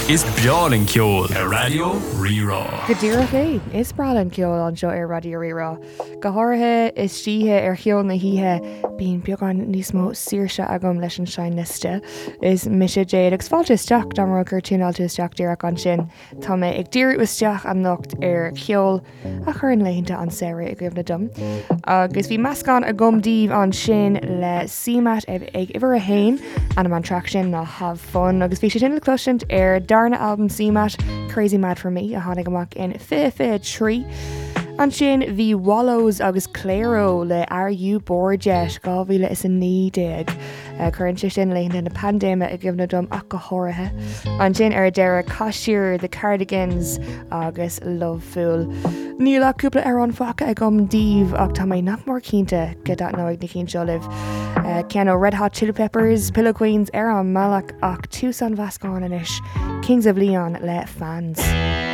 Is bealling ceol a radio rirá. Go dtíreach é, is bralan ceol an seo ar radio rirá. Go háirithe is síthe ar cheol na híthe bíon beagán níos mó síirse agam leis an seiniste. Is mise déad agus fáilte isteach dámara gur túnáilte isteach díreach an sin. Tá mé ag dtíir isteach an nocht ar ceol a chur an léonnta an saoire ag gomh na dom. Agus bhí meascán a gomdíomh an sin le simat ag ibar a hain an am track sin na Have Fun agus bhí sé sin le cloisiint ar darna album simat Crazy Mad For Me a tháinig amach in 53. An sin bhí Wallows agus Clairo le RU Borget 2019 chuann sé sin léonnta na pandéime a gomh na dom ach go háirithe. An sin ar deire Cashir, The Cardigans agus Love Fool. Níl le cúpla ar an facha ag gomdíomh ach tá mé nach mór cínta go dat nóid na cín seolah. Cean ó Red Hot Chili Peppers, Pillow Queens ar an malach ach Tucson Vascon inis, Kings of Leon le Fans.